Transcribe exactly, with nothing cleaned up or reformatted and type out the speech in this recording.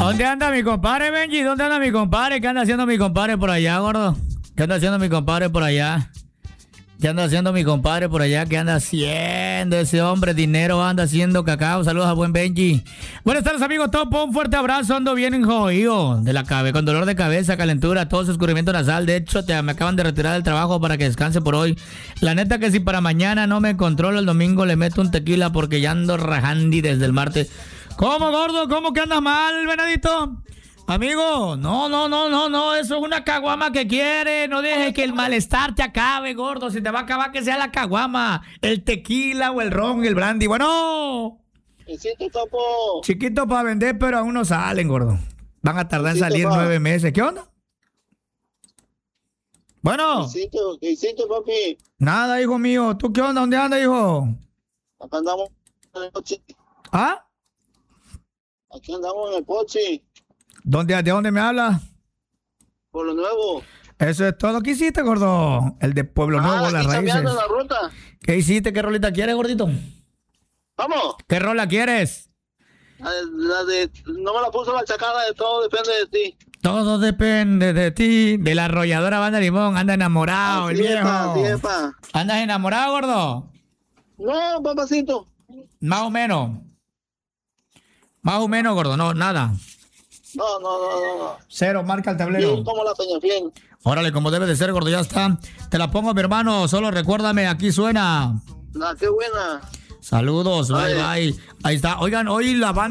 ¿Dónde anda mi compadre, Benji? ¿Dónde anda mi compadre? ¿Qué anda haciendo mi compadre por allá, gordo? ¿Qué anda haciendo mi compadre por allá? ¿Qué anda haciendo mi compadre por allá? ¿Qué anda haciendo ese hombre? Dinero anda haciendo cacao. Saludos a buen Benji. Buenas tardes, amigos. Topo, un fuerte abrazo. Ando bien jodido de la cabeza, con dolor de cabeza, calentura, tos, escurrimiento nasal. De hecho, te, me acaban de retirar del trabajo para que descanse por hoy. La neta que si para mañana no me controlo, el domingo le meto un tequila porque ya ando rajandi desde el martes. ¿Cómo, gordo? ¿Cómo que andas mal, venadito? Amigo, no, no, no, no, no, eso es una caguama que quiere. No dejes que el malestar te acabe, gordo. Si te va a acabar, que sea la caguama, el tequila o el ron, el brandy. Bueno, Chiquito, Topo. chiquito para vender, pero aún no salen, gordo. Van a tardar en Chiquito, salir pa. nueve meses. ¿Qué onda? Bueno, ¿Qué hiciste, ¿Qué hiciste, papi? nada, hijo mío. ¿Tú qué onda? ¿Dónde andas, hijo? Acá andamos en el pochi. ¿Ah? Aquí andamos en el pochi. ¿Dónde, ¿De dónde me hablas? Por lo nuevo. Eso es todo lo que hiciste, gordo. El de Pueblo Nuevo, Ah, las aquí raíces. cambiando la ruta. ¿Qué hiciste? ¿Qué rolita quieres, gordito? Vamos. ¿Qué rola quieres? La de, la de- no me la puso la chacada de todo, depende de ti. Todo depende de ti, de la arrolladora Banda Limón. Anda enamorado, el Así es, viejo. pa, así es, pa. ¿Andas enamorado, gordo? No, papacito. Más o menos. Más o menos, gordo. No, nada. No, no, no, no. no. Cero, marca el tablero. Bien como la Peñafiel. Órale, como debe de ser, gordo, ya está. Te la pongo, mi hermano. Solo recuérdame, aquí suena. La qué buena. Saludos, bye, Ay. bye. Ahí está. Oigan, hoy la banda.